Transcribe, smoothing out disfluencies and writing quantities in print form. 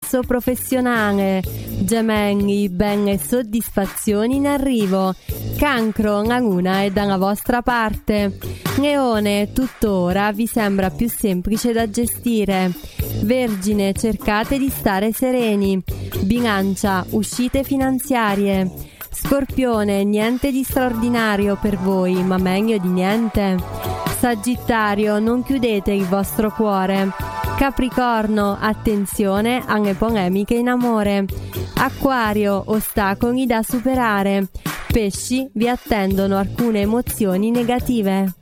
successo professionale, Gemelli, belle soddisfazioni in arrivo, Cancro, la luna è dalla vostra parte, Leone, tuttora vi sembra più semplice da gestire, Vergine, cercate di stare sereni, Bilancia, uscite finanziarie, Scorpione, niente di straordinario per voi, ma meglio di niente. Sagittario, non chiudete il vostro cuore. Capricorno, attenzione alle polemiche in amore. Acquario, ostacoli da superare. Pesci, vi attendono alcune emozioni negative.